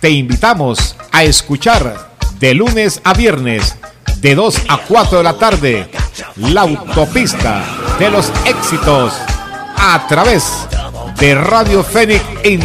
Te invitamos a escuchar de lunes a viernes, de 2 a 4 de la tarde, La Autopista de los Éxitos, a través de Radio Fénix